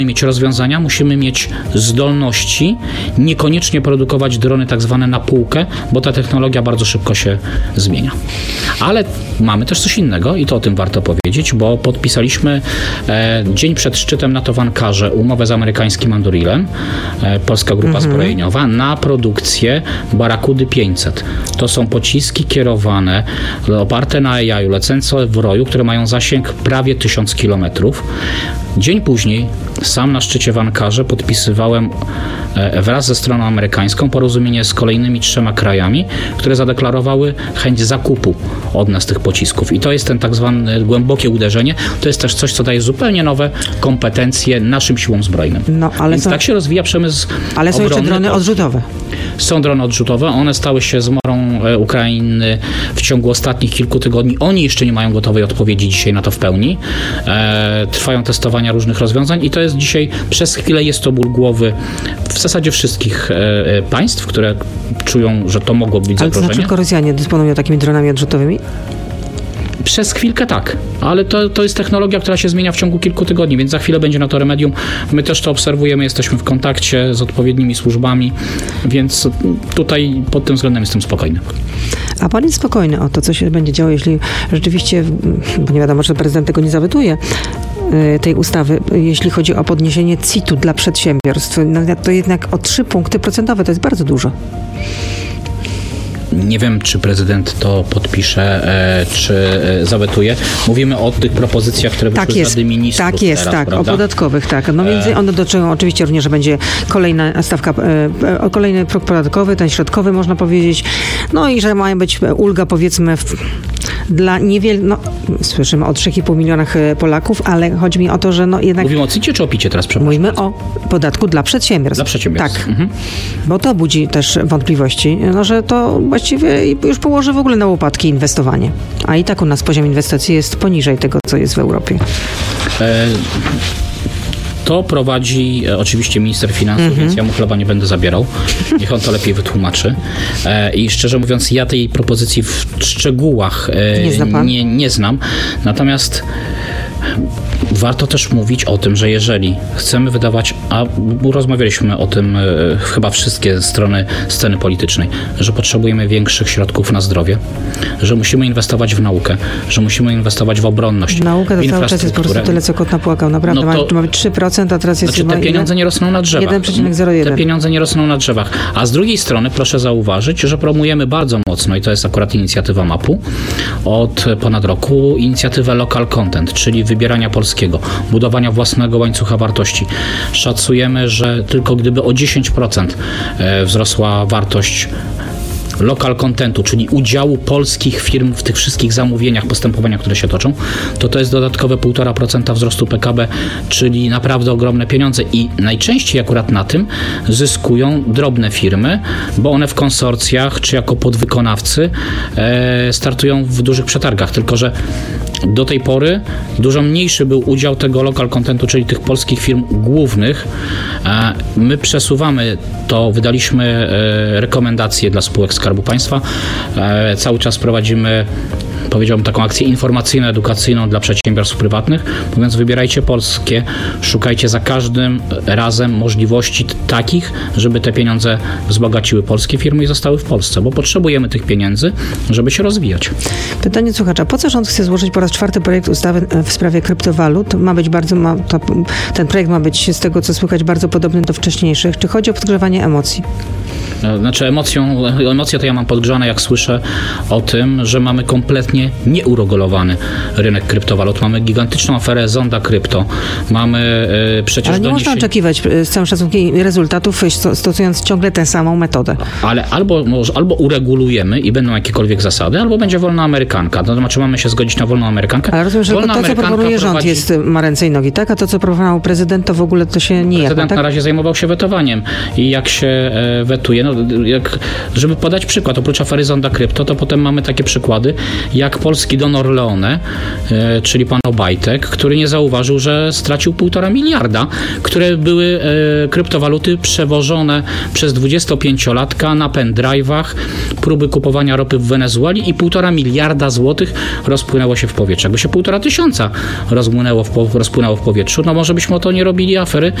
mieć rozwiązania, musimy mieć zdolności, niekoniecznie produkować drony tak zwane na półkę, bo ta technologia bardzo szybko się zmienia. Ale mamy też coś innego i to o tym warto powiedzieć, bo podpisaliśmy dzień przed szczytem NATO w Ankarze umowę z amerykańskim Andurilem, polska grupa zbrojeniowa, na produkcję Barakudy 500. To są pociski kierowane, oparte na AI-u, lecące w roju, które mają zasięg prawie 1000 kilometrów. Dzień później, sam na szczycie w Ankarze, podpisywałem wraz ze stroną amerykańską porozumienie z kolejnymi 3 krajami, które zadeklarowały chęć zakupu od nas tych pocisków. I to jest ten tak zwane głębokie uderzenie. To jest też coś, co daje zupełnie nowe kompetencje naszym siłom zbrojnym. No, ale więc tak się rozwija przemysł obronny. Ale są jeszcze drony odrzutowe. Są drony odrzutowe. One stały się zmorą Ukrainy w ciągu ostatnich kilku tygodni. Oni jeszcze nie mają gotowej odpowiedzi dzisiaj na to w pełni. Trwają testowania różnych rozwiązań i to jest dzisiaj, przez chwilę jest to ból głowy w zasadzie wszystkich państw, które czują, że to mogło być zagrożenie. Ale to znaczy, Rosjanie dysponują takimi dronami odrzutowymi? Przez chwilkę tak, ale to jest technologia, która się zmienia w ciągu kilku tygodni, więc za chwilę będzie na to remedium. My też to obserwujemy, jesteśmy w kontakcie z odpowiednimi służbami, więc tutaj pod tym względem jestem spokojny. A pan jest spokojny o to, co się będzie działo, jeśli rzeczywiście, bo nie wiadomo, czy prezydent tego nie zawetuje, tej ustawy, jeśli chodzi o podniesienie CIT-u dla przedsiębiorstw, to jednak o 3 punkty procentowe, to jest bardzo dużo. Nie wiem, czy prezydent to podpisze, czy zawetuje. Mówimy o tych propozycjach, które wyszły z Rady Ministrów. Tak jest, teraz, tak, prawda? O podatkowych, tak. No więc one dotyczą oczywiście również, że będzie kolejna stawka, kolejny próg podatkowy, ten środkowy można powiedzieć, no i że ma być ulga, powiedzmy, dla słyszymy o 3,5 milionach Polaków, ale chodzi mi o to, że jednak... Mówimy o CIT-cie czy o PIT-cie teraz? Mówimy o podatku dla przedsiębiorstw. Dla przedsiębiorstw. Tak, bo to budzi też wątpliwości, że to właściwie już położy w ogóle na łopatki inwestowanie. A i tak u nas poziom inwestycji jest poniżej tego, co jest w Europie. To prowadzi oczywiście minister finansów, więc ja mu chleba nie będę zabierał. Niech on to lepiej wytłumaczy. I szczerze mówiąc, ja tej propozycji w szczegółach nie znam. Natomiast warto też mówić o tym, że jeżeli chcemy wydawać, a rozmawialiśmy o tym chyba wszystkie strony sceny politycznej, że potrzebujemy większych środków na zdrowie, że musimy inwestować w naukę, że musimy inwestować w obronność, nauka to cały czas jest po prostu tyle, co kot napłakał. Naprawdę, ma być 3%, a teraz jest... Znaczy, te pieniądze nie rosną na drzewach. 1,01. Te pieniądze nie rosną na drzewach. A z drugiej strony proszę zauważyć, że promujemy bardzo mocno, i to jest akurat inicjatywa MAP-u, od ponad roku, inicjatywę Local Content, czyli wybierania polskiego, budowania własnego łańcucha wartości. Szacujemy, że tylko gdyby o 10% wzrosła wartość local contentu, czyli udziału polskich firm w tych wszystkich zamówieniach, postępowaniach, które się toczą, to jest dodatkowe 1,5% wzrostu PKB, czyli naprawdę ogromne pieniądze i najczęściej akurat na tym zyskują drobne firmy, bo one w konsorcjach czy jako podwykonawcy startują w dużych przetargach, tylko że do tej pory dużo mniejszy był udział tego local contentu, czyli tych polskich firm głównych. My przesuwamy to, wydaliśmy rekomendacje dla spółek Skarbu Państwa. Cały czas prowadzimy, powiedziałbym, taką akcję informacyjno-edukacyjną dla przedsiębiorstw prywatnych, mówiąc, wybierajcie polskie, szukajcie za każdym razem możliwości takich, żeby te pieniądze wzbogaciły polskie firmy i zostały w Polsce, bo potrzebujemy tych pieniędzy, żeby się rozwijać. Pytanie słuchacza, po co rząd chce złożyć po raz 4 projekt ustawy w sprawie kryptowalut? Ten projekt ma być, z tego co słychać, bardzo podobny do wcześniejszych. Czy chodzi o podgrzewanie emocji? Znaczy emocje to ja mam podgrzane, jak słyszę o tym, że mamy kompletnie nieuregulowany rynek kryptowalut. Mamy gigantyczną aferę Zonda Krypto. Mamy przecież... Ale nie można oczekiwać z całym szacunkiem rezultatów, stosując ciągle tę samą metodę. Ale albo uregulujemy i będą jakiekolwiek zasady, albo będzie wolna amerykanka. To znaczy mamy się zgodzić na wolną amerykankę. Ale rozumiem, że to, co proponuje rząd, ma ręce i nogi, tak? A to, co proponował prezydent, to w ogóle to się nijak. Prezydent na razie zajmował się wetowaniem i jak się wetuje, żeby podać przykład, oprócz afery Zonda Krypto, to potem mamy takie przykłady, jak polski Don Orleone, czyli pan Obajtek, który nie zauważył, że stracił 1,5 miliarda, które były kryptowaluty przewożone przez 25-latka na pendrive'ach, próby kupowania ropy w Wenezueli i 1,5 miliarda złotych rozpłynęło się w powietrze. Jakby się 1,5 tysiąca rozpłynęło w powietrzu, no może byśmy o to nie robili afery